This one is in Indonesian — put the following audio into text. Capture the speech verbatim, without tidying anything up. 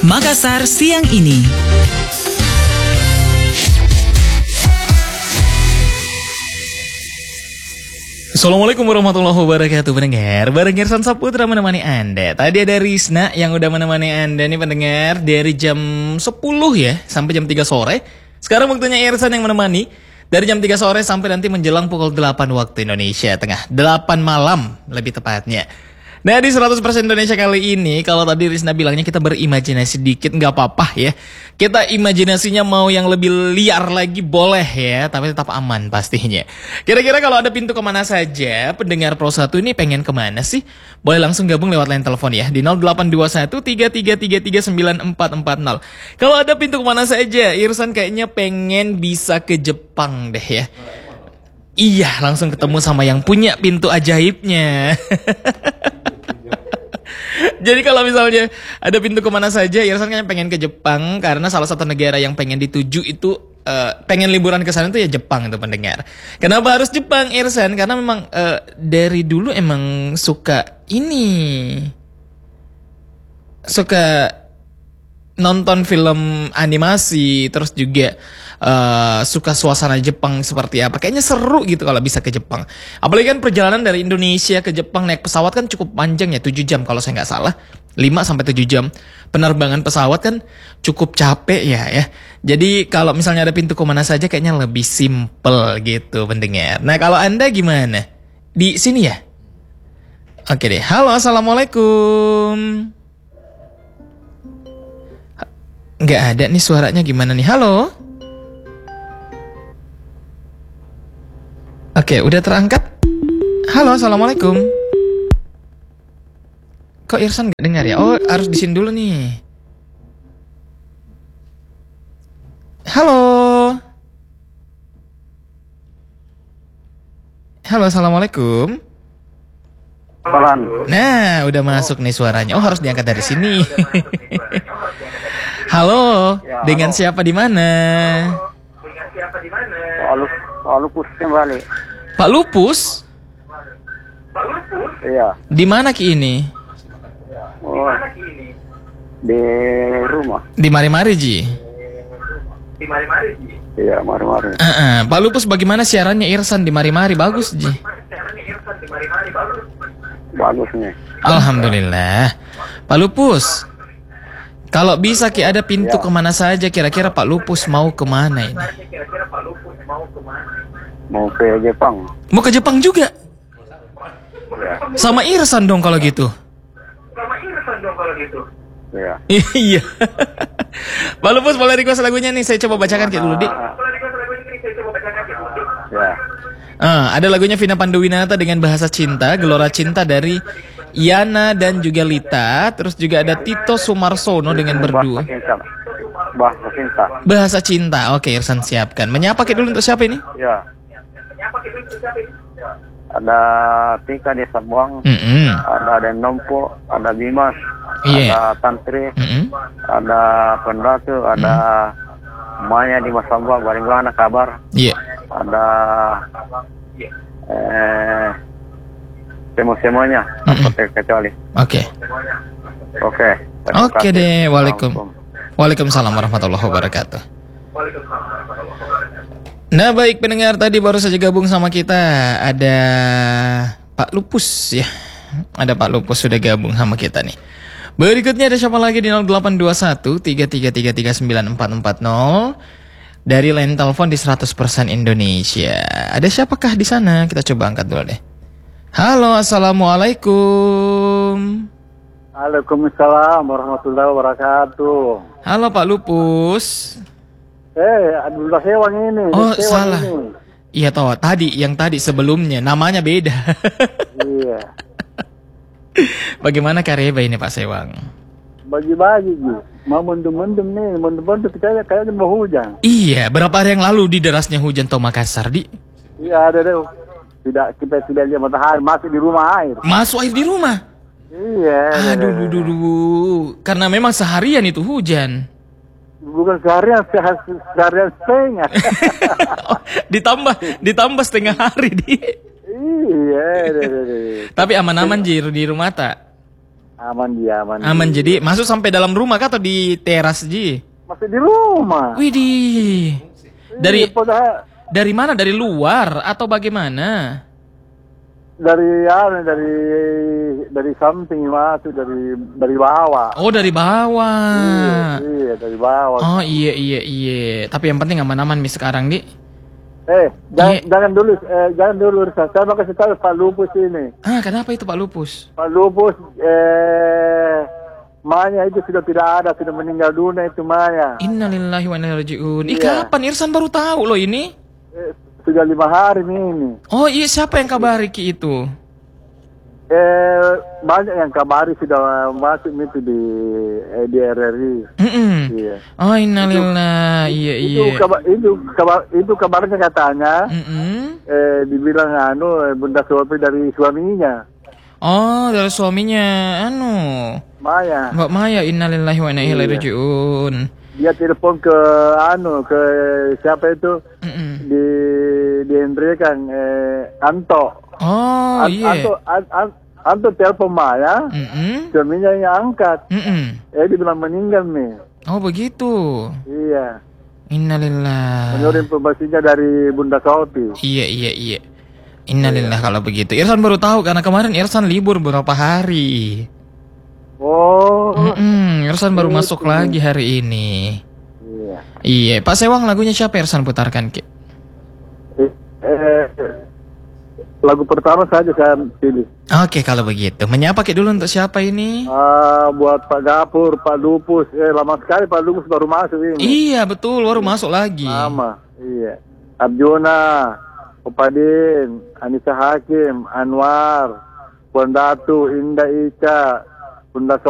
Makassar siang ini. Assalamualaikum warahmatullahi wabarakatuh pendengar. Bareng Irsan Saputra menemani Anda. Tadi ada Rizna yang udah menemani Anda nih pendengar dari jam sepuluh ya sampai jam tiga sore. Sekarang waktunya Irsan yang menemani dari jam tiga sore sampai nanti menjelang pukul delapan waktu Indonesia Tengah. delapan malam lebih tepatnya. Nah di seratus persen Indonesia kali ini, kalau tadi Rizna bilangnya kita berimajinasi dikit, nggak apa-apa ya. Kita imajinasinya mau yang lebih liar lagi boleh ya, tapi tetap aman pastinya. Kira-kira kalau ada pintu kemana saja, pendengar Pro satu ini pengen kemana sih? Boleh langsung gabung lewat line telepon ya, di nol delapan dua satu tiga tiga tiga tiga sembilan empat empat nol. Kalau ada pintu kemana saja, Irsan kayaknya pengen bisa ke Jepang deh ya. Iya, langsung ketemu sama yang punya pintu ajaibnya. Jadi kalau misalnya ada pintu kemana saja, Irsan kan pengen ke Jepang karena salah satu negara yang pengen dituju itu uh, pengen liburan ke sana itu ya Jepang itu pendengar. Kenapa harus Jepang Irsan? Karena memang uh, dari dulu emang suka ini, suka nonton film animasi, terus juga uh, suka suasana Jepang seperti apa. Kayaknya seru gitu kalau bisa ke Jepang. Apalagi kan perjalanan dari Indonesia ke Jepang naik pesawat kan cukup panjang ya, tujuh jam kalau saya nggak salah. lima sampai tujuh jam. Penerbangan pesawat kan cukup capek ya ya. Jadi kalau misalnya ada pintu kemana saja kayaknya lebih simple gitu pendengar. Nah kalau Anda gimana? Di sini ya? Oke deh. Halo, assalamualaikum. Nggak ada nih suaranya, gimana nih? Halo? Oke, udah terangkat? Halo, assalamualaikum. Kok Irsan nggak dengar ya? Oh, harus di sini dulu nih. Halo? Halo, assalamualaikum. Salam. Nah, udah masuk nih suaranya. Oh, harus diangkat dari sini. Halo, Ya, dengan halo. siapa di mana? Pak Lupus, Pak Lupus kembali. Pak Lupus? Iya. Di mana Ki ini? Oh, di rumah. Di Mari-Mari Ji. Iya, mari-mari. Uh-uh. Pak Lupus, bagaimana siarannya Irsan di Mari-Mari? Bagus Ji. Bagus nih. Alhamdulillah. Pak Lupus, kalau bisa Ki ada pintu Ya. kemana saja, kira-kira Pak Lupus mau kemana ini? Mau ke Jepang. Mau ke Jepang juga? Iya. Sama Irsan dong kalau gitu. Iya. Iya. Pak Lupus boleh request lagunya nih, saya coba bacakan Ki dulu Dik. Ya. Ah, ada lagunya Vina Panduwinata dengan Bahasa Cinta, Gelora Cinta dari Yana dan juga Lita. Terus juga ada Tito Sumarsono dengan Berdua. Bahasa cinta. Bahasa cinta. Bahasa Cinta, oke Irsan siapkan. Menyapa Ki dulu untuk siapa ini? Ya. Ada Tika di Sabuang. Mm-mm. Ada Denompo. Ada Dimas. Iya. Ada Tantri. Mm-mm. Ada Penratu. Ada Maya di Masambua. Bagaimana kabar? Iya. Ada eh semua-semuanya Mm-mm. apa kecuali. Oke. Oke. terima Oke kasih. deh, waalaikum. Assalamualaikum. Waalaikumsalam warahmatullahi wabarakatuh. Nah baik pendengar, tadi baru saja gabung sama kita ada Pak Lupus ya. Ada Pak Lupus sudah gabung sama kita nih. Berikutnya ada siapa lagi di nol delapan dua satu tiga tiga tiga tiga sembilan empat empat nol dari line telepon di seratus persen Indonesia. Ada siapakah di sana? Kita coba angkat dulu deh. Halo, assalamualaikum. Waalaikumsalam warahmatullahi wabarakatuh. Halo Pak Lupus. Eh, Abdullah Sewang ini. Oh Sewang salah. ini. Iya toh, tadi yang tadi sebelumnya namanya beda. Iya. Bagaimana Kareba ini Pak Sewang? Bagi-bagi gitu. Mau mendem-mendem nih, mendem-mendem kayak kayaknya mau hujan. Iya, berapa hari yang lalu di derasnya hujan toh Makassar di? Iya, ada deh. Tidak kita tidak lihat matahari, masih di rumah air. Masuk air di rumah. Iya. Aduh, duh, duh, duh. Karena memang seharian itu hujan. Bukan seharian, sehari- seharian setengah. Oh, ditambah, ditambah setengah hari di. Iya. iya, iya, iya. Tapi aman-aman Ji di rumah tak? Aman dia, aman. Aman, dia. jadi masuk sampai dalam rumah kah atau di teras, Ji? Masih di rumah. Widih. Dari Iya, pada- dari mana? Dari luar atau bagaimana? dari ya, dari dari samping masuk dari dari bawah. Oh, dari bawah. Iya, iya, dari bawah. Oh, iya iya iya. Tapi yang penting aman-aman nih sekarang, Di. Eh, jangan, Iya. jangan dulu, eh, jangan dulu. Saya mau kasih tahu Pak Lupus ini. Ah, kenapa itu Pak Lupus? Pak Lupus, eh, Maya itu sudah tidak ada, sudah meninggal dunia itu Maya. Innalillahi wa inna ilaihi raji'un. Ih, Iya. kapan Irsan baru tahu loh ini? Eh, sudah lima hari ini. Oh, iya, siapa yang kabari Ki itu? Eh, banyak yang kabari sudah masuk itu di eh, di R R I. Mm-mm. Iya. Oh, innalillahi. Iya iya. Itu kabar, itu kabar, itu kabarnya katanya. Mm-mm. Eh, dibilang anu eh, Bunda Sophie dari suaminya, Oh, dari suaminya anu. Maya. Mbak Maya, innalillahi wa inna ilaihi Iya. raji'un. Dia telepon ke anu ke siapa itu Mm-mm. di di Andre kan eh, Anto. Oh, An- iya. Anto, an, an, Anto telepon Maya, Mm-mm. suaminya yang angkat. Mm-mm. Eh dibilang meninggal nih. Oh, begitu. Iya. Innalillah. Menurut informasinya dari Bunda Sophie. Iya, iya, iya. Innalillah kalau begitu. Irsan baru tahu karena kemarin Irsan libur beberapa hari. Oh. Mm-mm, Irsan baru Gitu. masuk lagi hari ini. Iya. Iya, Pak Sewang lagunya siapa Irsan putarkan, Ki? Eh, eh, lagu pertama saja saya pilih. Oke, kalau begitu. Menyapa Ki dulu untuk siapa ini? Ah, buat Pak Gapur, Pak Lupus. Eh, lama sekali Pak Lupus baru masuk ini. Iya, betul, baru masuk lagi. Lama. Iya. Arjuna, Opadin, Anissa Hakim, Anwar, Puan Datu, Indah Ica, Bunda